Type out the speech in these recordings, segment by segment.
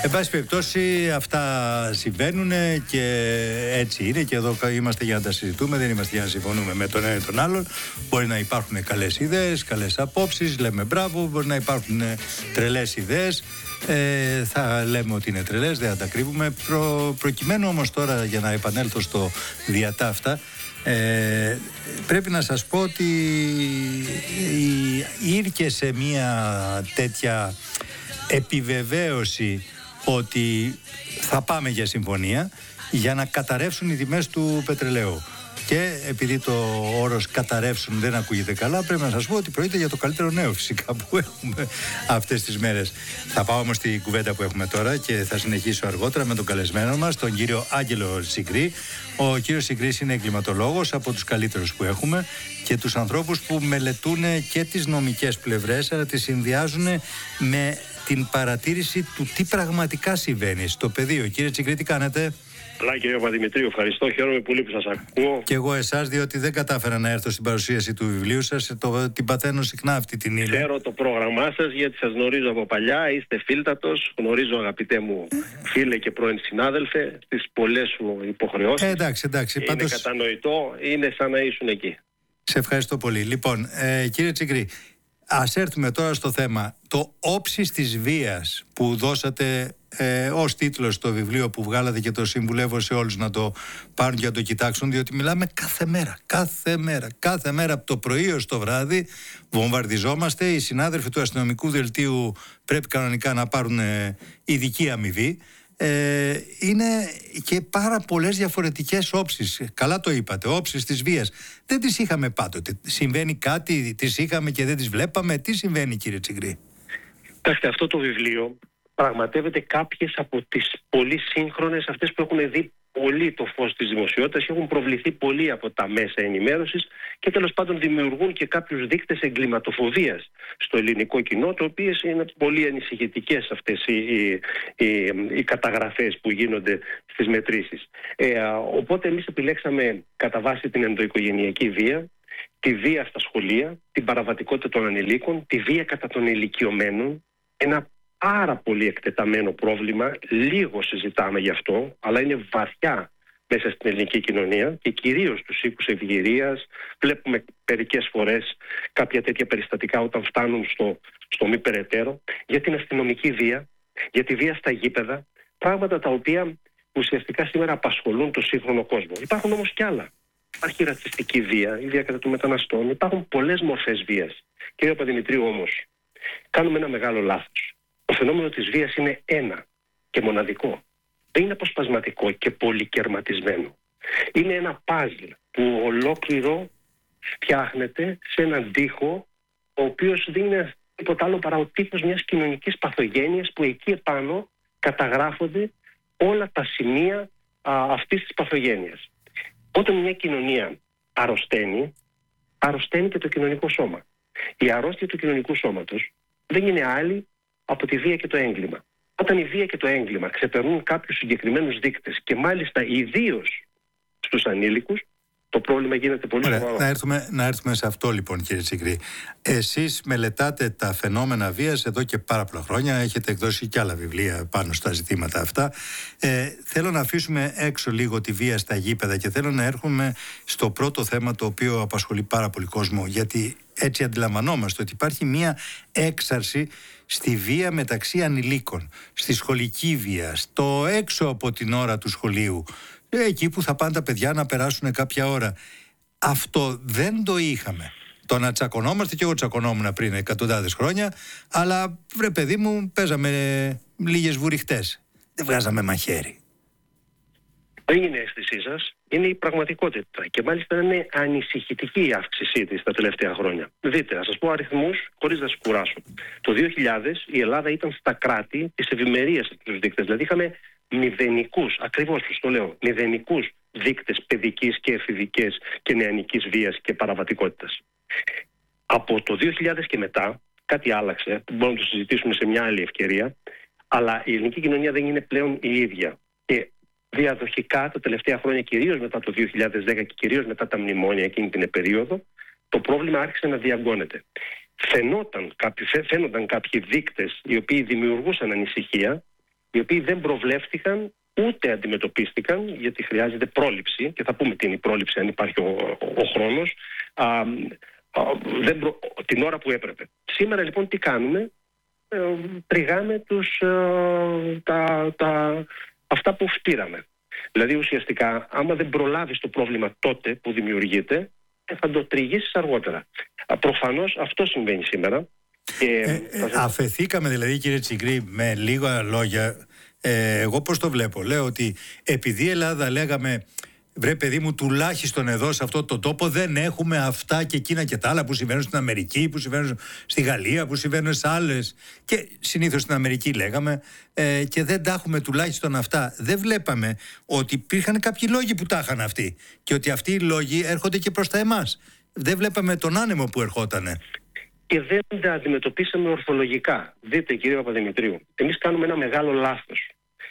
Εν πάση περιπτώσει, αυτά συμβαίνουν και έτσι είναι. Και εδώ είμαστε για να τα συζητούμε, δεν είμαστε για να συμφωνούμε με τον ένα ή τον άλλον. Μπορεί να υπάρχουν καλές ιδέες, καλές απόψεις, λέμε μπράβο. Μπορεί να υπάρχουν τρελές ιδέες. Θα λέμε ότι είναι τρελές, δεν θα τα κρύβουμε. Προκειμένου όμως τώρα, για να επανέλθω στο διατάφτα, πρέπει να σας πω ότι ήρθε σε μια τέτοια επιβεβαίωση ότι θα πάμε για συμφωνία για να καταρρεύσουν οι τιμές του πετρελαίου. Και επειδή το όρος καταρρεύσουν δεν ακούγεται καλά, πρέπει να σας πω ότι πρόκειται για το καλύτερο νέο φυσικά που έχουμε αυτές τις μέρες. Θα πάω όμως στην κουβέντα που έχουμε τώρα και θα συνεχίσω αργότερα με τον καλεσμένο μας, τον κύριο Άγγελο Σιγκρή. Ο κύριος Σιγκρής είναι εγκληματολόγος, από τους καλύτερους που έχουμε και τους ανθρώπους που μελετούν και τις νομικές πλευρές, αλλά τις συνδυάζουν με την παρατήρηση του τι πραγματικά συμβαίνει στο πεδίο. Κύριε Σιγκρή, τι κάνετε? Καλά, κύριε Παπαδημητρίου, ευχαριστώ. Χαίρομαι πολύ που σας ακούω. Και εγώ εσάς, διότι δεν κατάφερα να έρθω στην παρουσίαση του βιβλίου σας. Την παθαίνω συχνά αυτή την ύλη. Ξέρω το πρόγραμμά σας, γιατί σας γνωρίζω από παλιά. Είστε φίλτατος. Γνωρίζω, αγαπητέ μου φίλε και πρώην συνάδελφε, τις πολλές σου υποχρεώσεις. Εντάξει. Είναι Πάντως... κατανοητό, είναι σαν να ήσουν εκεί. Σε ευχαριστώ πολύ. Λοιπόν, κύριε Τσιγκρή, ας έρθουμε τώρα στο θέμα. Το όψις της βίας που δώσατε ως τίτλο στο βιβλίο που βγάλατε, και το συμβουλεύω σε όλους να το πάρουν και να το κοιτάξουν, διότι μιλάμε κάθε μέρα από το πρωί ως το βράδυ βομβαρδιζόμαστε. Οι συνάδελφοι του αστυνομικού δελτίου πρέπει κανονικά να πάρουν ειδική αμοιβή. Είναι και πάρα πολλές διαφορετικές όψεις. Καλά το είπατε, όψεις της βίας. Δεν τις είχαμε πάντοτε. Συμβαίνει κάτι, τις είχαμε και δεν τις βλέπαμε? Τι συμβαίνει, κύριε Τσιγκρή? Κοιτάξτε, αυτό το βιβλίο πραγματεύεται κάποιες από τις πολύ σύγχρονες, αυτές που έχουν δει πολύ το φως της δημοσιότητας και έχουν προβληθεί πολύ από τα μέσα ενημέρωσης και τέλος πάντων δημιουργούν και κάποιους δείκτες εγκληματοφοβίας στο ελληνικό κοινό, το οποίο είναι πολύ ανησυχητικές αυτές οι καταγραφές που γίνονται στις μετρήσεις. Οπότε εμείς επιλέξαμε κατά βάση την ενδοοικογενειακή βία, τη βία στα σχολεία, την παραβατικότητα των ανηλίκων, τη βία κατά των ηλικιωμένων, ένα πάρα πολύ εκτεταμένο πρόβλημα, λίγο συζητάμε γι' αυτό, αλλά είναι βαθιά μέσα στην ελληνική κοινωνία και κυρίως στους οίκους ευγυρίας. Βλέπουμε μερικές φορές κάποια τέτοια περιστατικά όταν φτάνουν στο μη περαιτέρω, για την αστυνομική βία, για τη βία στα γήπεδα, πράγματα τα οποία ουσιαστικά σήμερα απασχολούν τον σύγχρονο κόσμο. Υπάρχουν όμως κι άλλα. Υπάρχει ρατσιστική βία, η βία κατά των μεταναστών, υπάρχουν πολλές μορφές βίας. Κύριε Παπαδημητρίου, όμως, κάνουμε ένα μεγάλο λάθος. Το φαινόμενο της βίας είναι ένα και μοναδικό. Δεν είναι αποσπασματικό και πολυκερματισμένο. Είναι ένα παζλ που ολόκληρο φτιάχνεται σε έναν τοίχο, ο οποίος δεν είναι τίποτα άλλο παρά ο τύπος μιας κοινωνικής παθογένειας, που εκεί επάνω καταγράφονται όλα τα σημεία αυτής της παθογένειας. Όταν μια κοινωνία αρρωσταίνει και το κοινωνικό σώμα. Η αρρώστια του κοινωνικού σώματος δεν είναι άλλη από τη βία και το έγκλημα. Όταν η βία και το έγκλημα ξεπερνούν κάποιους συγκεκριμένους δείκτες και μάλιστα ιδίως στους ανήλικους, το πρόβλημα γίνεται πολύ σοβαρό. Να έρθουμε σε αυτό λοιπόν, κύριε Τσιγκρή. Εσείς μελετάτε τα φαινόμενα βίας εδώ και πάρα πολλά χρόνια. Έχετε εκδώσει και άλλα βιβλία πάνω στα ζητήματα αυτά. Θέλω να αφήσουμε έξω λίγο τη βία στα γήπεδα και θέλω να έρχομαι στο πρώτο θέμα, το οποίο απασχολεί πάρα πολύ κόσμο. Γιατί έτσι αντιλαμβανόμαστε ότι υπάρχει μία έξαρση στη βία μεταξύ ανηλίκων, στη σχολική βία, στο έξω από την ώρα του σχολείου, εκεί που θα πάνε τα παιδιά να περάσουν κάποια ώρα. Αυτό δεν το είχαμε. Το να τσακωνόμαστε, και εγώ τσακωνόμουν πριν εκατοντάδες χρόνια, αλλά βρε παιδί μου, παίζαμε λίγες βουριχτές. Δεν βγάζαμε μαχαίρι. Δεν είναι αίσθησή σας, είναι η πραγματικότητα. Και μάλιστα είναι ανησυχητική η αύξησή της τα τελευταία χρόνια. Δείτε, να σας πω αριθμούς χωρίς να σας κουράσω. Το 2000 η Ελλάδα ήταν στα κράτη της ευημερίας στους δείκτες. Δηλαδή είχαμε μηδενικούς, ακριβώς το λέω, μηδενικούς δείκτες παιδικής και εφηβικής και νεανικής βίας και παραβατικότητας. Από το 2000 και μετά κάτι άλλαξε, μπορούμε να το συζητήσουμε σε μια άλλη ευκαιρία, αλλά η ελληνική κοινωνία δεν είναι πλέον η ίδια. Και διαδοχικά τα τελευταία χρόνια, κυρίως μετά το 2010 και κυρίως μετά τα μνημόνια εκείνη την περίοδο, το πρόβλημα άρχισε να διαγκώνεται. Φαίνονταν κάποιοι δείκτες οι οποίοι δημιουργούσαν ανησυχία, οι οποίοι δεν προβλέφθηκαν ούτε αντιμετωπίστηκαν, γιατί χρειάζεται πρόληψη, και θα πούμε τι είναι η πρόληψη αν υπάρχει ο χρόνος, την ώρα που έπρεπε. Σήμερα λοιπόν τι κάνουμε? Τριγάμε αυτά που φτύραμε. Δηλαδή ουσιαστικά άμα δεν προλάβεις το πρόβλημα τότε που δημιουργείται, θα το τριγύσεις αργότερα. Προφανώς αυτό συμβαίνει σήμερα. Αφεθήκαμε δηλαδή, κύριε Τσιγκρή, με λίγα λόγια, εγώ πώς το βλέπω? Λέω ότι επειδή η Ελλάδα λέγαμε, βρε παιδί μου, τουλάχιστον εδώ σε αυτόν τον τόπο δεν έχουμε αυτά και εκείνα και τα άλλα που συμβαίνουν στην Αμερική, που συμβαίνουν στη Γαλλία, που συμβαίνουν σε άλλες, και συνήθως στην Αμερική λέγαμε, και δεν τα έχουμε τουλάχιστον αυτά. Δεν βλέπαμε ότι υπήρχαν κάποιοι λόγοι που τα είχαν αυτοί και ότι αυτοί οι λόγοι έρχονται και προς τα εμάς. Δεν βλέπαμε τον άνεμο που ερχότανε. Και δεν τα αντιμετωπίσαμε ορθολογικά. Δείτε, κύριε Παπαδημητρίου, εμείς κάνουμε ένα μεγάλο λάθος.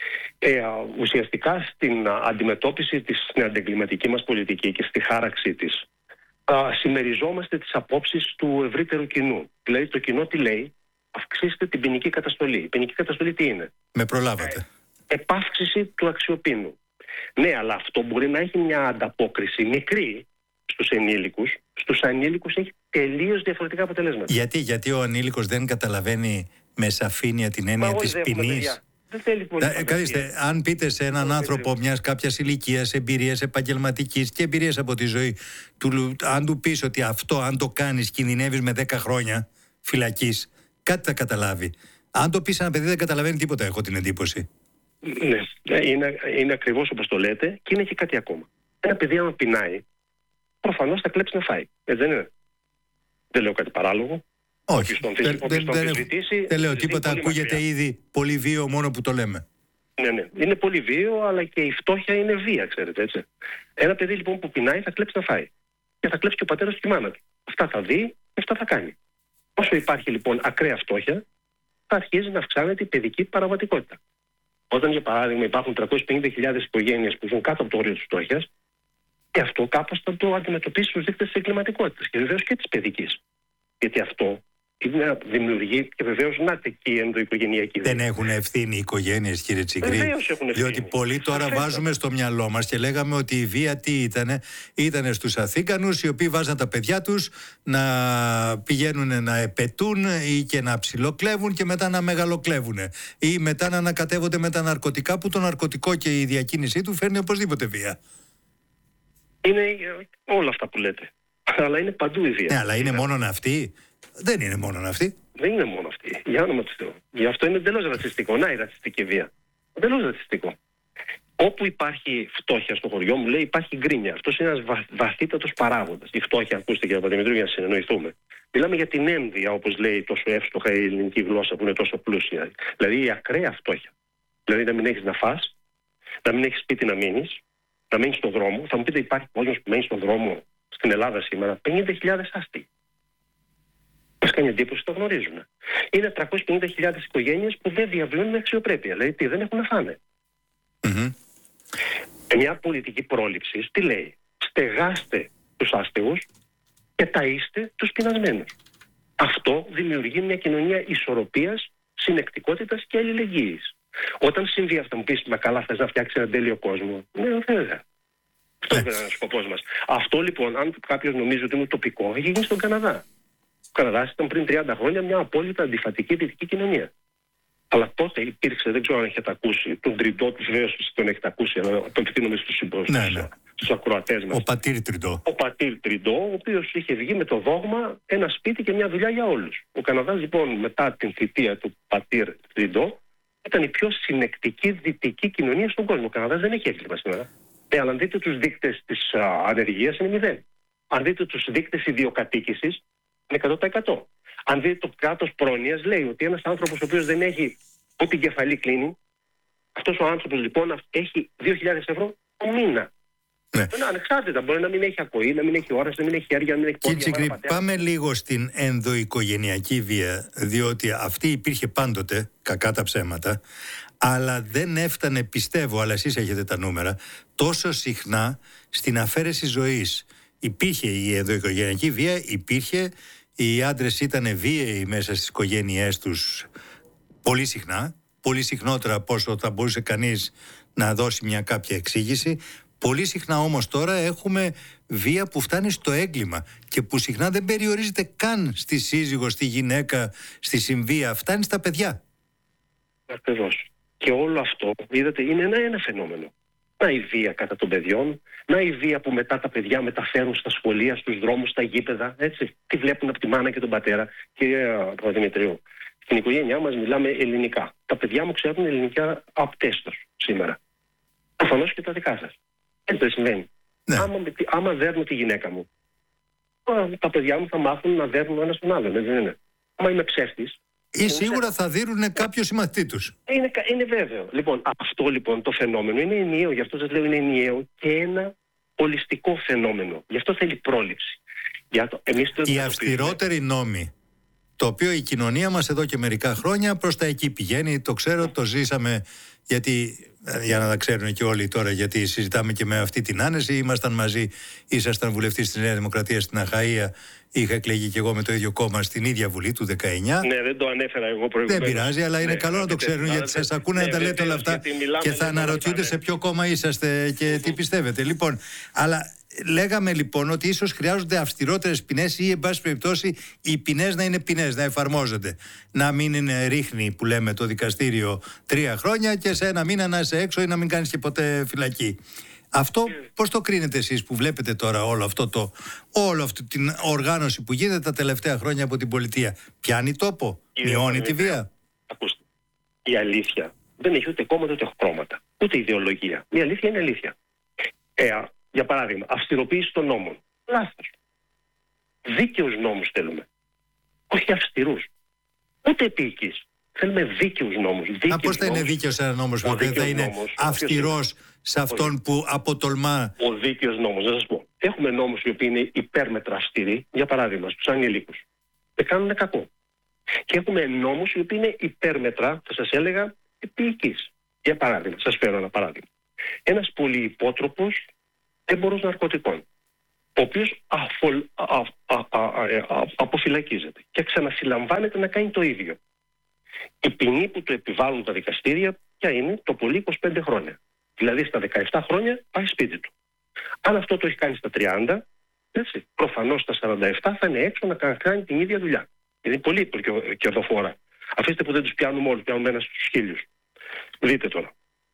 Ουσιαστικά στην αντιμετώπιση στην αντεγκληματική μας πολιτική και στη χάραξή της συμμεριζόμαστε τις απόψεις του ευρύτερου κοινού. Δηλαδή το κοινό τι λέει? Αυξήστε την ποινική καταστολή. Η ποινική καταστολή τι είναι? Με προλάβατε. Επαύξηση του αξιοπίνου. Ναι, αλλά αυτό μπορεί να έχει μια ανταπόκριση μικρή στους ενήλικους. Στους ανήλικους έχει τελείως διαφορετικά αποτελέσματα. Γιατί ο ανήλικος δεν καταλαβαίνει με σαφήνεια την έννοια της ποινής? Δεν θέλει πολύ. Καθίστε, αν πείτε σε έναν άνθρωπο μιας κάποιας ηλικίας, εμπειρίας επαγγελματικής και εμπειρίας από τη ζωή, αν του πεις ότι αυτό, αν το κάνεις, κινδυνεύεις με 10 χρόνια φυλακής, κάτι θα καταλάβει. Αν το πεις ένα παιδί, δεν καταλαβαίνει τίποτα, έχω την εντύπωση. Ναι, είναι ακριβώς όπως το λέτε, και είναι και κάτι ακόμα. Ένα παιδί, άμα πεινάει, προφανώς θα κλέψει να φάει. Έτσι δεν είναι? Δεν λέω κάτι παράλογο. Όχι, δεν λέω τίποτα, ακούγεται ήδη πολύ βίαιο μόνο που το λέμε. Ναι, είναι πολύ βίαιο, αλλά και η φτώχεια είναι βία, ξέρετε, έτσι. Ένα παιδί λοιπόν που πεινάει θα κλέψει να φάει. Και θα κλέψει και ο πατέρας και η μάνα του. Αυτά θα δει και αυτά θα κάνει. Όσο υπάρχει λοιπόν ακραία φτώχεια, θα αρχίζει να αυξάνεται η παιδική παραβατικότητα. Όταν για παράδειγμα υπάρχουν 350.000 οικογένειες που ζουν κάτω από το όριο της φτώχειας, και αυτό κάπως θα το αντιμετωπίσει στους δείκτες της εγκληματικότητας και βεβαίως και της παιδικής. Γιατί αυτό δημιουργεί και βεβαίως και η ενδοοικογενειακή βία. Δεν έχουν ευθύνη οι οικογένειες, κύριε Τσιγκρή? Βεβαίως έχουν ευθύνη. Διότι πολλοί τώρα βάζουμε στο μυαλό μας και λέγαμε ότι η βία τι ήτανε? Ήτανε στους Αθήκανους, οι οποίοι βάζαν τα παιδιά τους να πηγαίνουν να επετούν ή και να ψιλοκλέβουν και μετά να μεγαλοκλέβουν. Ή μετά να ανακατεύονται με τα ναρκωτικά, που το ναρκωτικό και η διακίνησή του φέρνει οπωσδήποτε βία. Είναι όλα αυτά που λέτε. Αλλά είναι παντού η βία. Ναι, αλλά είναι μόνον αυτή? Δεν είναι μόνον αυτή. Δεν είναι μόνο αυτή. Για όνομα του Θεού. Γι' αυτό είναι εντελώς ρατσιστικό. Να, η ρατσιστική βία. Εντελώς ρατσιστικό. Όπου υπάρχει φτώχεια στο χωριό μου, λέει, υπάρχει γκρίνια. Αυτός είναι ένας βαθύτατος παράγοντας. Η φτώχεια, ακούστε κύριε Παπαδημητρίου, για να συνεννοηθούμε. Μιλάμε για την ένδυα, όπως λέει τόσο εύστοχα η ελληνική γλώσσα που είναι τόσο πλούσια. Δηλαδή η ακραία φτώχεια. Δηλαδή να μην έχεις να φας, να μην έχεις σπίτι να μείνεις, να μείνεις στον δρόμο. Θα μου πείτε, υπάρχει κόσμος που μένει στον δρόμο στην Ελλάδα σήμερα? 50.000 άστιοι. Μας κάνει εντύπωση, το γνωρίζουμε. Είναι 350.000 οικογένειες που δεν διαβιώνουν με αξιοπρέπεια. Δηλαδή τι, δεν έχουν να φάνε. Μια πολιτική πρόληψη τι λέει? Στεγάστε τους άστεγους και ταΐστε τους πεινασμένους. Αυτό δημιουργεί μια κοινωνία ισορροπίας, συνεκτικότητας και αλληλεγγύης. Όταν συμβεί αυτό, μου πεις, μα καλά, θες να φτιάξεις έναν τέλειο κόσμο? Ναι, βέβαια. Αυτό είναι ο σκοπός μας. Αυτό λοιπόν, αν κάποιος νομίζει ότι είναι ουτοπικό, έχει γίνει στον Καναδά. Ο Καναδάς ήταν πριν 30 χρόνια μια απόλυτα αντιφατική δυτική κοινωνία. Αλλά τότε υπήρξε, δεν ξέρω αν έχετε ακούσει, τον Τριντό, βεβαίως τον έχετε ακούσει, αλλά τον ευθύνομαι στους ακροατές μας. Ο πατήρ Τριντό. Ο πατήρ Τριντό, ο οποίος είχε βγει με το δόγμα ένα σπίτι και μια δουλειά για όλους. Ο Καναδάς λοιπόν μετά την θητεία του πατήρ Τριντό ήταν η πιο συνεκτική δυτική κοινωνία στον κόσμο. Ο Καναδάς δεν έχει έγκλημα σήμερα. Αλλά αν δείτε τους δείκτες της ανεργίας είναι 0. Αν δείτε τους δείκτες ιδιοκατοίκησης είναι 100%. Αν δείτε το κράτος πρόνοιας, λέει ότι ένας άνθρωπος ο οποίος δεν έχει ούτε την κεφαλή κλείνει, αυτός ο άνθρωπος λοιπόν έχει 2.000 ευρώ το μήνα. Ναι. Ανεξάρτητα, μπορεί να μην έχει ακοή, να μην έχει όραση, να μην έχει έργα, να μην έχει πόδια. Κύριε Τσιγκρή, πάμε λίγο στην ενδοοικογενειακή βία, διότι αυτή υπήρχε πάντοτε, κακά τα ψέματα, αλλά δεν έφτανε, πιστεύω, αλλά εσείς έχετε τα νούμερα, τόσο συχνά στην αφαίρεση ζωής. Υπήρχε η ενδοοικογενειακή βία, υπήρχε, οι άντρες ήταν βίαιοι μέσα στις οικογένειές τους πολύ συχνά, πολύ συχνότερα από όσο θα μπορούσε κανείς να δώσει μια κάποια εξήγηση. Πολύ συχνά όμως τώρα έχουμε βία που φτάνει στο έγκλημα και που συχνά δεν περιορίζεται καν στη σύζυγο, στη γυναίκα, στη συμβία, φτάνει στα παιδιά. Ακριβώς. Και όλο αυτό, είδατε, είναι ένα φαινόμενο. Να η βία κατά των παιδιών, να η βία που μετά τα παιδιά μεταφέρουν στα σχολεία, στους δρόμους, στα γήπεδα, έτσι. Τι βλέπουν από τη μάνα και τον πατέρα. Κυρία Παπαδημητρίου, στην οικογένειά μας μιλάμε ελληνικά. Τα παιδιά μου ξέρουν ελληνικά απτέστος σήμερα. Προφανώς και τα δικά σας. Έτσι δεν συμβαίνει. Ναι. Άμα δέρνω τη γυναίκα μου, τα παιδιά μου θα μάθουν να δέρνουν ένα τον άλλον, δεν είναι. Άμα είμαι ψεύτης. Ή σίγουρα θα δίνουν κάποιο συμμαθητή τους. Είναι βέβαιο. Λοιπόν, αυτό λοιπόν το φαινόμενο είναι ενιαίο, γι' αυτό σας λέω είναι ενιαίο και ένα ολιστικό φαινόμενο. Γι' αυτό θέλει πρόληψη. Οι αυστηρότεροι νόμοι, το οποίο η κοινωνία μας εδώ και μερικά χρόνια προς τα εκεί πηγαίνει, το ξέρω, το ζήσαμε, γιατί, για να τα ξέρουν και όλοι τώρα, γιατί συζητάμε και με αυτή την άνεση, ήμασταν μαζί, ήσασταν βουλευτής της Νέα Δημοκρατίας στην Αχαΐα, είχα εκλεγεί και εγώ με το ίδιο κόμμα στην ίδια Βουλή του 19. Ναι, δεν το ανέφερα εγώ προηγουμένως. Δεν πειράζει, αλλά είναι καλό να το ξέρουν, γιατί σας ακούνε να τα λέτε όλα αυτά και θα αναρωτιούνται σε ποιο κόμμα είσαστε και τι πιστεύετε. Λοιπόν, αλλά λέγαμε λοιπόν ότι ίσως χρειάζονται αυστηρότερες ποινές ή εν πάση περιπτώσει οι ποινές να είναι ποινές, να εφαρμόζονται. Να μην είναι ρίχνη που λέμε το δικαστήριο 3 χρόνια και σε ένα μήνα να είσαι έξω ή να μην κάνεις και ποτέ φυλακή. Αυτό πώς το κρίνετε εσείς που βλέπετε τώρα όλο αυτή την οργάνωση που γίνεται τα τελευταία χρόνια από την πολιτεία? Πιάνει τόπο, μειώνει τη βία? Ακούστε, η αλήθεια δεν έχει ούτε κόμματα ούτε χρώματα, ούτε ιδεολογία. Η αλήθεια είναι αλήθεια. Για παράδειγμα, αυστηροποίηση των νόμων. Λάθος. Δίκαιους νόμους θέλουμε. Όχι αυστηρούς. Ούτε επίοικης. Θέλουμε δίκαιους νόμους. Πώς θα είναι δίκαιος ένας νόμος που δεν θα είναι αυστηρός σε αυτόν που αποτολμά? Ο δίκαιος νόμος, να σας πω. Έχουμε νόμους οι οποίοι είναι υπέρμετρα αυστηροί, για παράδειγμα, στους ανηλίκους. Δεν κάνουν κακό. Και έχουμε νόμους οι οποίοι είναι υπέρμετρα, θα σας έλεγα, επίοικης. Για παράδειγμα, σας φέρω ένα παράδειγμα. Ένας πολυυπότροπος έμπορος ναρκωτικών, ο οποίος αποφυλακίζεται και ξανασυλλαμβάνεται να κάνει το ίδιο. Η ποινή που του επιβάλλουν τα δικαστήρια ποια είναι? Το πολύ 25 χρόνια. Δηλαδή στα 17 χρόνια πάει σπίτι του. Αν αυτό το έχει κάνει στα 30, έτσι, προφανώς στα 47 θα είναι έξω να κάνει την ίδια δουλειά. Είναι πολύ κερδοφόρα. Αφήστε που δεν τους πιάνουμε όλους, πιάνουμε ένα στους 1000. Δείτε τώρα.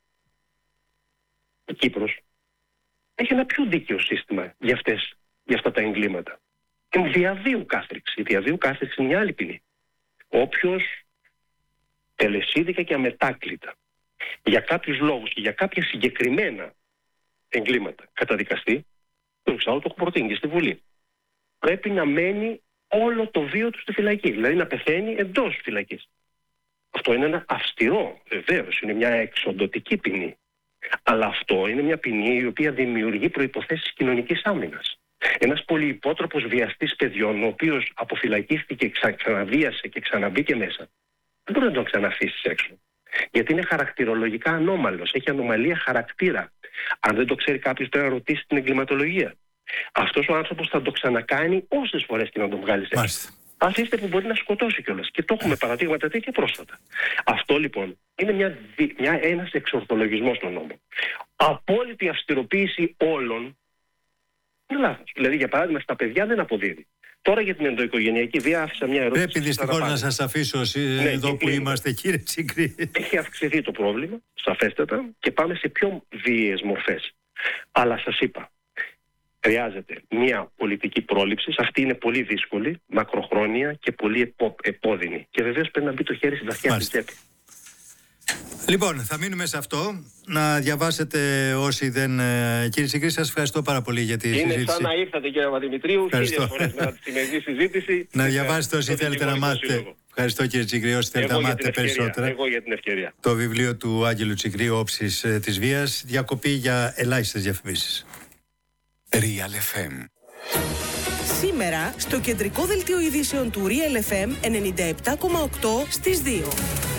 Η Κύπρος έχει ένα πιο δίκαιο σύστημα για αυτά τα εγκλήματα. Είναι διαβίου κάθριξη. Η διαβίου κάθριξη είναι μια άλλη ποινή. Όποιος τελεσίδικα και αμετάκλητα για κάποιους λόγους και για κάποια συγκεκριμένα εγκλήματα καταδικαστεί, το εξάλλου το έχω προτείνει και στη Βουλή, πρέπει να μένει όλο το βίο του στη φυλακή, δηλαδή να πεθαίνει εντός φυλακής. Αυτό είναι ένα αυστηρό, βεβαίως, είναι μια εξοντωτική ποινή. Αλλά αυτό είναι μια ποινή η οποία δημιουργεί προϋποθέσεις κοινωνικής άμυνας. Ένας πολυυπότροπος βιαστής παιδιών, ο οποίος αποφυλακίστηκε, ξαναβίασε και ξαναμπήκε μέσα, δεν μπορεί να τον ξαναφήσεις έξω. Γιατί είναι χαρακτηρολογικά ανώμαλος, έχει ανομαλία χαρακτήρα. Αν δεν το ξέρει κάποιος, πρέπει να ρωτήσει την εγκληματολογία. Αυτός ο άνθρωπος θα το ξανακάνει όσες φορές και να τον βγάλει έξω. Αφήστε που μπορεί να σκοτώσει κιόλας. Και το έχουμε παραδείγματα τέτοια πρόσφατα. Αυτό λοιπόν είναι ένας εξορθολογισμός των νόμων. Απόλυτη αυστηροποίηση όλων είναι λάθος. Δηλαδή, για παράδειγμα, στα παιδιά δεν αποδίδει. Τώρα για την ενδοοικογενειακή βία άφησα μια ερώτηση. Πρέπει δυστυχώς να σας αφήσω εδώ που είμαστε, κύριε Τσικρή. Έχει αυξηθεί το πρόβλημα, σαφέστατα, και πάμε σε πιο βίαιες μορφές. Αλλά σας είπα, χρειάζεται μια πολιτική πρόληψη. Αυτή είναι πολύ δύσκολη, μακροχρόνια και πολύ επώδυνη. Και βεβαίως πρέπει να μπει το χέρι στη βαθιά στην τσέπη. Λοιπόν, θα μείνουμε σε αυτό. Να διαβάσετε όσοι δεν. Κύριε Τσικρή, σας ευχαριστώ πάρα πολύ για τη συζήτηση. Είναι σαν να ήρθατε, κύριε Παπαδημητρίου, 1000 φορές μετά τη σημερινή συζήτηση. Να διαβάσετε όσοι θέλετε να μάθετε. Ευχαριστώ, κύριε Τσικρή, όσοι θέλετε να μάθετε περισσότερα. Εγώ για την ευκαιρία. Το βιβλίο του Άγγελου Τσικρή, Όψεις της Βίας. Διακοπή για ελάχιστες διαφημίσεις. Real FM. Σήμερα στο κεντρικό δελτίο ειδήσεων του Real FM 97,8 στις 2.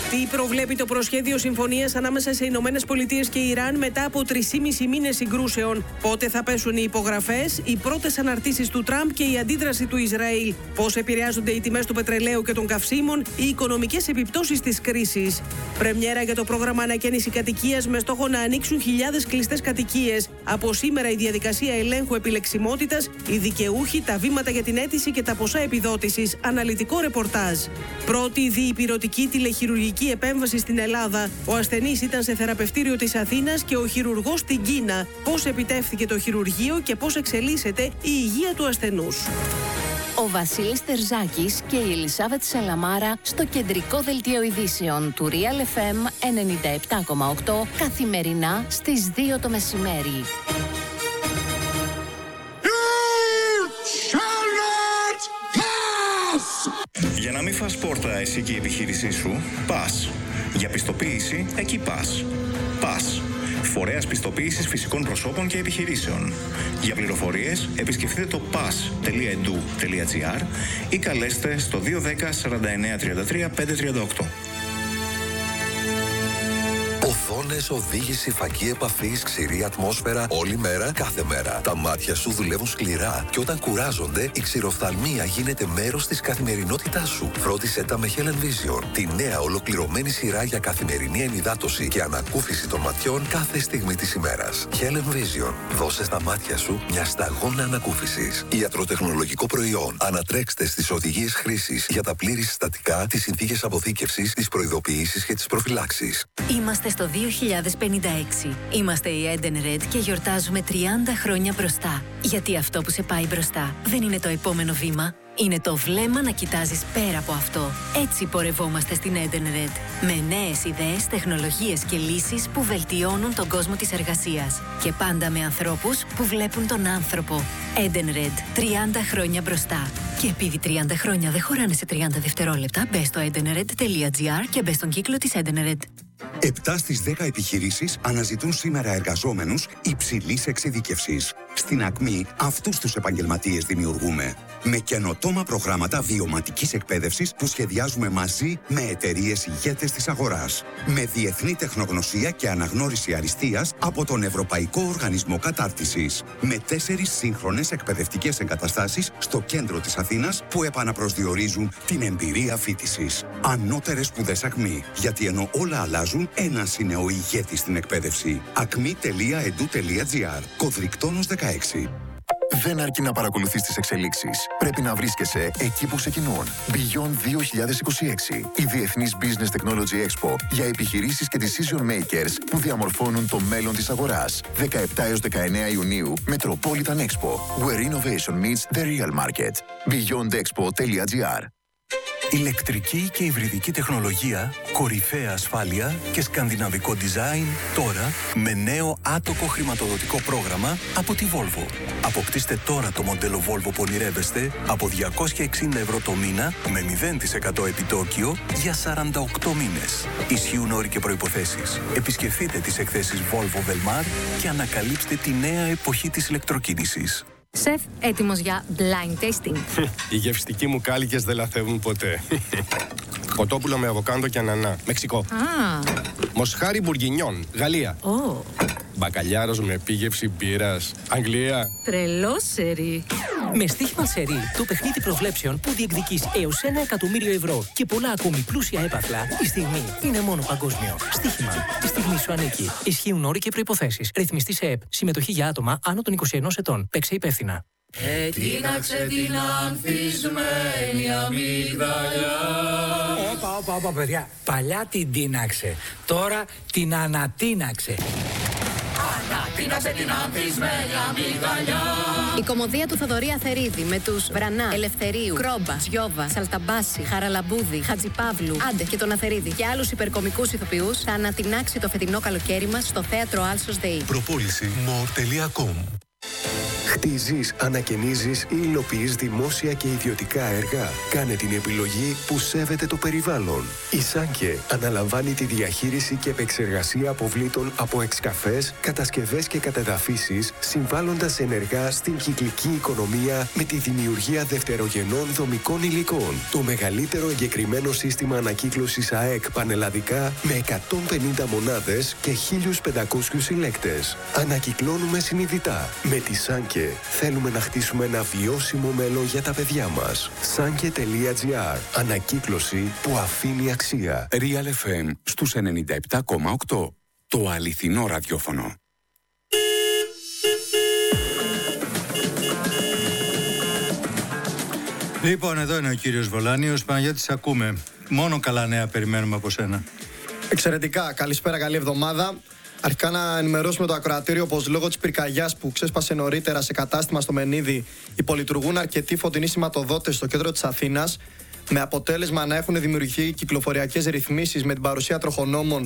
Τι προβλέπει το προσχέδιο συμφωνίας ανάμεσα σε Ηνωμένες Πολιτείες και Ιράν μετά από 3,5 μήνες συγκρούσεων? Πότε θα πέσουν οι υπογραφές, οι πρώτες αναρτήσεις του Τραμπ και η αντίδραση του Ισραήλ? Πώς επηρεάζονται οι τιμές του πετρελαίου και των καυσίμων, οι οικονομικές επιπτώσεις της κρίσης? Πρεμιέρα για το πρόγραμμα ανακαίνιση κατοικίας με στόχο να ανοίξουν χιλιάδες κλειστές κατοικίες. Από σήμερα η διαδικασία ελέγχου επιλεξιμότητας, οι δικαιούχοι, τα βήματα για την αίτηση και τα ποσά επιδότησης. Αναλυτικό ρεπορτάζ. Πρώτη διυπηρωτική τηλεχειρουργική επέμβαση στην Ελλάδα. Ο ασθενής ήταν σε θεραπευτήριο της Αθήνας και ο χειρουργός στην Κίνα. Πώς επιτεύχθηκε το χειρουργείο και πώς εξελίσσεται η υγεία του ασθενούς? Ο Βασίλης Τερζάκης και η Ελισάβετ Σαλαμάρα στο κεντρικό δελτίο ειδήσεων του Real FM 97,8 καθημερινά στις 2 το μεσημέρι. Για να μην φας πόρτα εσύ και η επιχείρησή σου, πας. Για πιστοποίηση, εκεί πας. Πας. Φορέας πιστοποίησης φυσικών προσώπων και επιχειρήσεων. Για πληροφορίες, επισκεφτείτε το pas.edu.gr ή καλέστε στο 210 49 33 538. Οθόνες, οδήγηση, φακή επαφής, ξηρή ατμόσφαιρα, όλη μέρα, κάθε μέρα. Τα μάτια σου δουλεύουν σκληρά και όταν κουράζονται, η ξηροφθαλμία γίνεται μέρος της καθημερινότητάς σου. Φρόντισε τα με Helen Vision, τη νέα ολοκληρωμένη σειρά για καθημερινή ενυδάτωση και ανακούφιση των ματιών κάθε στιγμή της ημέρας. Helen Vision, δώσε στα μάτια σου μια σταγόνα ανακούφισης. Ιατροτεχνολογικό προϊόν. Ανατρέξτε στις οδηγίες χρήσης για τα πλήρη συστατικά, τις συνθήκες αποθήκευσης, τις προειδοποιήσεις και τις προφυλάξεις. Είμαστε στο 2056. Είμαστε η Eden Red και γιορτάζουμε 30 χρόνια μπροστά. Γιατί αυτό που σε πάει μπροστά δεν είναι το επόμενο βήμα. Είναι το βλέμμα να κοιτάζεις πέρα από αυτό. Έτσι πορευόμαστε στην Eden Red. Με νέες ιδέες, τεχνολογίες και λύσεις που βελτιώνουν τον κόσμο της εργασίας. Και πάντα με ανθρώπους που βλέπουν τον άνθρωπο. Eden Red. 30 χρόνια μπροστά. Και επειδή 30 χρόνια δεν χωράνε σε 30 δευτερόλεπτα, μπες στο edenred.gr και μπες στον κύκλο της Eden Red. 7 στις 10 επιχειρήσεις αναζητούν σήμερα εργαζόμενους υψηλής εξειδίκευσης. Στην Ακμή, αυτούς τους επαγγελματίες δημιουργούμε. Με καινοτόμα προγράμματα βιωματικής εκπαίδευσης που σχεδιάζουμε μαζί με εταιρείες ηγέτες της αγοράς. Με διεθνή τεχνογνωσία και αναγνώριση αριστείας από τον Ευρωπαϊκό Οργανισμό Κατάρτισης. Με 4 σύγχρονες εκπαιδευτικές εγκαταστάσεις στο κέντρο της Αθήνας που επαναπροσδιορίζουν την εμπειρία φοιτησης. Ανώτερες σπουδές Ακμή. Γιατί ενώ όλα αλλάζουν, ένας είναι ο ηγέτης στην εκπαίδευση. acmi.edu.gr. Κωδρικτόνος 16. Δεν αρκεί να παρακολουθείς τις εξελίξεις. Πρέπει να βρίσκεσαι εκεί που ξεκινούν. Beyond 2026. Η Διεθνής Business Technology Expo για επιχειρήσεις και decision makers που διαμορφώνουν το μέλλον της αγοράς. 17 έως 19 Ιουνίου, Metropolitan Expo. Where innovation meets the real market. beyondexpo.gr. Ηλεκτρική και υβριδική τεχνολογία, κορυφαία ασφάλεια και σκανδιναβικό design τώρα με νέο άτοκο χρηματοδοτικό πρόγραμμα από τη Volvo. Αποκτήστε τώρα το μοντέλο Volvo που ονειρεύεστε από 260 ευρώ το μήνα με 0% επιτόκιο για 48 μήνες. Ισχύουν όροι και προϋποθέσεις. Επισκεφτείτε τις εκθέσεις Volvo Velmar και ανακαλύψτε τη νέα εποχή της ηλεκτροκίνησης. Σεφ, έτοιμος για blind tasting. Οι γευστικοί μου κάλικες δεν λαθεύουν ποτέ. Κοτόπουλο με αβοκάντο και ανανά. Μεξικό. Μοσχάρι μπουργκινιόν. Γαλλία. Μπακαλιάρος με επίγευση μπύρας. Αγγλία. Τρελό σερί. Με στοίχημα σερί, το παιχνίδι προβλέψεων που διεκδικείς έως 1 εκατομμύριο ευρώ και πολλά ακόμη πλούσια έπαθλα, η στιγμή είναι μόνο παγκόσμιο. Στοίχημα. Η στιγμή σου ανήκει. Ισχύουν όροι και προϋποθέσεις. Ρυθμιστή σε ΕΠ. Συμμετοχή για άτομα άνω των 21 ετών. Παίξε υπεύθυνα. Τίναξε την ανθισμένη αμυγδαλιά. Όπα, παιδιά. Παλιά την τίναξε. Τώρα την ανατίναξε. Ανατίναξε την ανθισμένη αμυγδαλιά. Η κωμωδία του Θοδωρή Αθερίδη με τους Βρανά, Ελευθερίου, Κρόμπα, Τζιόβα, Σαλταμπάση, Χαραλαμπούδη, Χατζιπαύλου, Άντε και τον Αθερίδη και άλλους υπερκομικούς ηθοποιούς θα ανατινάξει το φετινό καλοκαίρι μας στο θέατρο Άλσος ΔΕΗ. Προπόληση more.com. Κτίζεις, ανακαινίζεις ή υλοποιείς δημόσια και ιδιωτικά έργα. Κάνε την επιλογή που σέβεται το περιβάλλον. Η Σάνκε αναλαμβάνει τη διαχείριση και επεξεργασία αποβλήτων από εξκαφές, κατασκευές και κατεδαφίσεις, συμβάλλοντας ενεργά στην κυκλική οικονομία με τη δημιουργία δευτερογενών δομικών υλικών. Το μεγαλύτερο εγκεκριμένο σύστημα ανακύκλωσης ΑΕΚ πανελλαδικά με 150 μονάδες και 1.500 συλλέκτες. Ανακυκλώνουμε συνειδητά. Με τη Σάνκε θέλουμε να χτίσουμε ένα βιώσιμο μέλλον για τα παιδιά μας. Sanke.gr. Ανακύκλωση που αφήνει αξία. Real FM στους 97,8. Το αληθινό ραδιόφωνο. Λοιπόν, εδώ είναι ο κύριος Βολάνιος. Παναγιώτη, ακούμε. Μόνο καλά νέα περιμένουμε από σένα. Εξαιρετικά. Καλησπέρα, καλή εβδομάδα. Αρχικά να ενημερώσουμε το ακροατήριο πως λόγω της πυρκαγιάς που ξέσπασε νωρίτερα σε κατάστημα στο Μενίδη υπολειτουργούν αρκετοί φωτεινοί σηματοδότες στο κέντρο της Αθήνας, με αποτέλεσμα να έχουν δημιουργηθεί κυκλοφοριακές ρυθμίσεις με την παρουσία τροχονόμων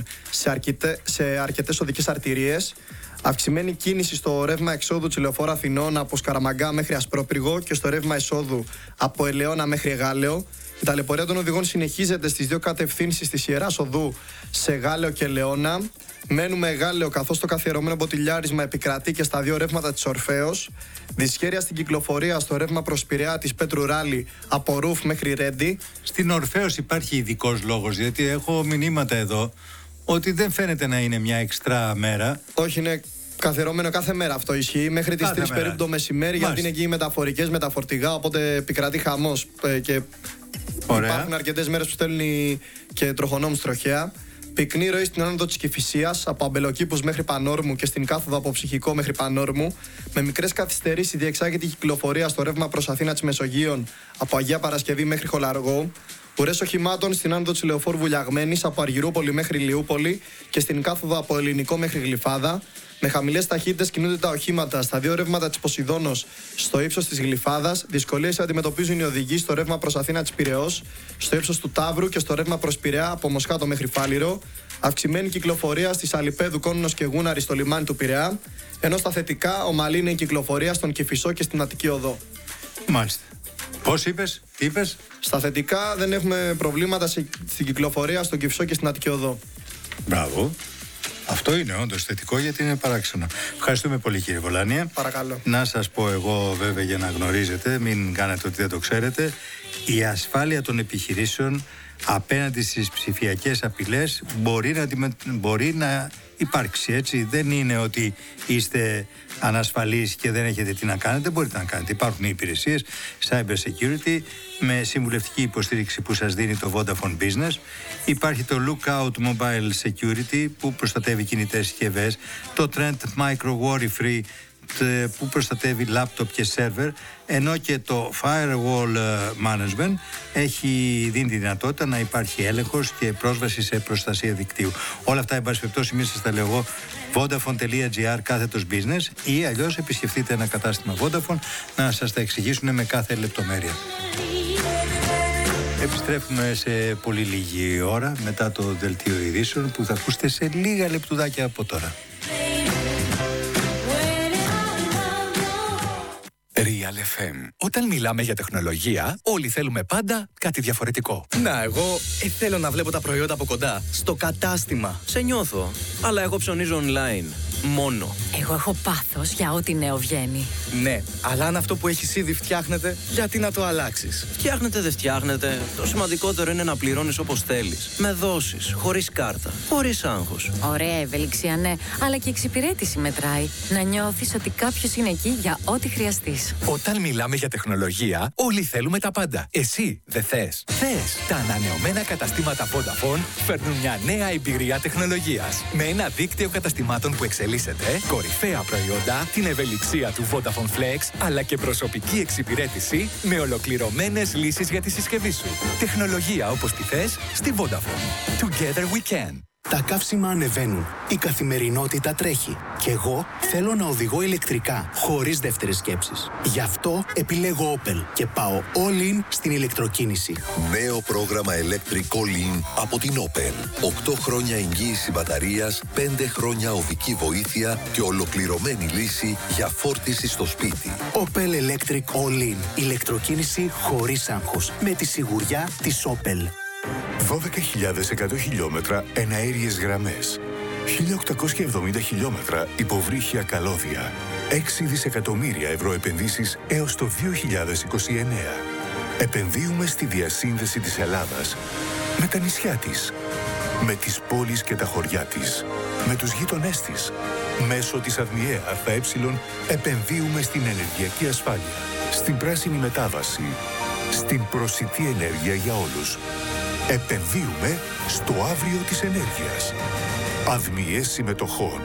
σε αρκετές οδικές αρτηρίες. Αυξημένη κίνηση στο ρεύμα εξόδου της Λεωφόρου Αθηνών από Σκαραμαγκά μέχρι Ασπρόπυργο και στο ρεύμα εισόδου από Ελαιώνα μέχρι Γάλεο. Η ταλαιπωρία των οδηγών συνεχίζεται στις δύο κατευθύνσεις της Ιεράς Οδού σε Γάλεο και Ελαιώνα. Μένουμε Γάλεο καθώς το καθιερωμένο μποτιλιάρισμα επικρατεί και στα δύο ρεύματα της Ορφέως. Δυσχέρεια στην κυκλοφορία στο ρεύμα προς Πειραιά της Πέτρου Ράλη από Ρούφ μέχρι Ρέντι. Στην Ορφέως υπάρχει ειδικός λόγος, γιατί έχω μηνύματα εδώ ότι δεν φαίνεται να είναι μια εξτρά μέρα. Όχι, είναι καθιερωμένο κάθε μέρα, αυτό ισχύει. Μέχρι τις 3 περίπου το μεσημέρι, γιατί είναι εκεί οι μεταφορικές με τα φορτηγά, οπότε επικρατεί χαμός και υπάρχουν αρκετές μέρες που στέλνει και τροχονόμους τροχέα. Πυκνή ροή στην άνοδο της Κηφισίας από Αμπελοκήπους μέχρι Πανόρμου και στην κάθοδο από Ψυχικό μέχρι Πανόρμου. Με μικρές καθυστερήσεις διεξάγεται η κυκλοφορία στο ρεύμα προς Αθήνα της Μεσογείων από Αγία Παρασκευή μέχρι Χολαργό. Ουρές οχημάτων στην άνοδο της Λεωφόρου Βουλιαγμένης από Αργυρούπολη μέχρι Λιούπολη και στην κάθοδο από Ελληνικό μέχρι Γλυφάδα. Με χαμηλές ταχύτητες κινούνται τα οχήματα στα δύο ρεύματα της Ποσειδώνος στο ύψος της Γλυφάδας. Δυσκολίες αντιμετωπίζουν οι οδηγοί στο ρεύμα προς Αθήνα της Πειραιώς, στο ύψος του Ταύρου και στο ρεύμα προς Πειραιά από Μοσχάτο μέχρι Φάληρο. Αυξημένη κυκλοφορία στις Αλιπέδου, Κόνινος και Γούναρη στο λιμάνι του Πειραιά. Ενώ στα θετικά, ομαλή είναι η κυκλοφορία στον Κηφισό και στην Αττική Οδό. Μάλιστα. Πώς είπες, τι είπες? Στα θετικά δεν έχουμε προβλήματα στην κυκλοφορία στον Κηφισό και στην Αττική Οδό. Μπράβο. Αυτό είναι όντως θετικό, γιατί είναι παράξενο. Ευχαριστούμε πολύ, κύριε Βολάνια. Παρακαλώ. Να σας πω εγώ, βέβαια, για να γνωρίζετε, μην κάνετε ότι δεν το ξέρετε, η ασφάλεια των επιχειρήσεων απέναντι στις ψηφιακές απειλές μπορεί να υπάρξει, έτσι. Δεν είναι ότι είστε ανασφαλείς και δεν έχετε τι να κάνετε, μπορείτε να κάνετε. Υπάρχουν οι υπηρεσίες Cyber Security με συμβουλευτική υποστήριξη που σας δίνει το Vodafone Business. Υπάρχει το Lookout Mobile Security που προστατεύει κινητές συσκευές, το Trend Micro Worry Free που προστατεύει λάπτοπ και σερβερ, ενώ και το Firewall Management δίνει τη δυνατότητα να υπάρχει έλεγχος και πρόσβαση σε προστασία δικτύου. Όλα αυτά, εν πάση περιπτώσει, μην σας τα λέω εγώ, vodafone.gr/business ή αλλιώς επισκεφτείτε ένα κατάστημα Vodafone να σας τα εξηγήσουν με κάθε λεπτομέρεια. Επιστρέφουμε σε πολύ λίγη ώρα μετά το δελτίο ειδήσεων που θα ακούσετε σε λίγα λεπτουδάκια από τώρα. Real FM. Όταν μιλάμε για τεχνολογία, όλοι θέλουμε πάντα κάτι διαφορετικό. Να, εγώ θέλω να βλέπω τα προϊόντα από κοντά. Στο κατάστημα. Σε νιώθω. Αλλά εγώ ψωνίζω online. Μόνο. Εγώ έχω πάθος για ό,τι νέο βγαίνει. Ναι, αλλά αν αυτό που έχεις ήδη φτιάχνεται, γιατί να το αλλάξεις? Φτιάχνεται, δεν φτιάχνεται. Το σημαντικότερο είναι να πληρώνεις όπως θέλεις. Με δόσεις, χωρίς κάρτα, χωρίς άγχος. Ωραία ευελιξία, ναι, αλλά και εξυπηρέτηση μετράει. Να νιώθεις ότι κάποιος είναι εκεί για ό,τι χρειαστείς. Όταν μιλάμε για τεχνολογία, όλοι θέλουμε τα πάντα. Εσύ δεν θες? Θες. Τα ανανεωμένα καταστήματα Vodafone φέρνουν μια νέα εμπειρία τεχνολογίας. Με ένα δίκτυο καταστημάτων που εξελίσσεται, κορυφαία προϊόντα, την ευελιξία του Vodafone Flex, αλλά και προσωπική εξυπηρέτηση με ολοκληρωμένες λύσεις για τη συσκευή σου. Τεχνολογία όπως τη θες στη Vodafone. Together we can. Τα καύσιμα ανεβαίνουν, η καθημερινότητα τρέχει και εγώ θέλω να οδηγώ ηλεκτρικά, χωρίς δεύτερες σκέψεις. Γι' αυτό επιλέγω Opel και πάω all in στην ηλεκτροκίνηση. Νέο πρόγραμμα Electric All In από την Opel. 8 χρόνια εγγύηση μπαταρίας, 5 χρόνια οδική βοήθεια και ολοκληρωμένη λύση για φόρτιση στο σπίτι. Opel Electric All In. Ηλεκτροκίνηση χωρίς άγχος. Με τη σιγουριά της Opel. 12.100 χιλιόμετρα εναέριες γραμμές. 1.870 χιλιόμετρα υποβρύχια καλώδια. 6 δισεκατομμύρια ευρώ επενδύσεις έως το 2029. Επενδύουμε στη διασύνδεση της Ελλάδας με τα νησιά της, με τις πόλεις και τα χωριά της, με τους γείτονές της. Μέσω της ΑΔΜΙΕ ΑΕ επενδύουμε στην ενεργειακή ασφάλεια, στην πράσινη μετάβαση, στην προσιτή ενέργεια για όλους. Επενδύουμε στο αύριο της ενέργειας. ΑΔΜΙΕ Συμμετοχών.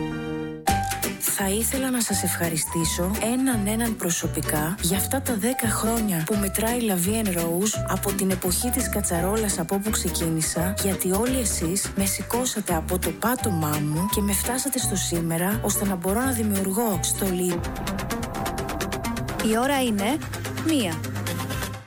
Θα ήθελα να σας ευχαριστήσω έναν προσωπικά για αυτά τα 10 χρόνια που μετράει La Vie en Rose από την εποχή της κατσαρόλας από όπου ξεκίνησα, γιατί όλοι εσείς με σηκώσατε από το πάτωμά μου και με φτάσατε στο σήμερα ώστε να μπορώ να δημιουργώ στολή. Η ώρα είναι 1.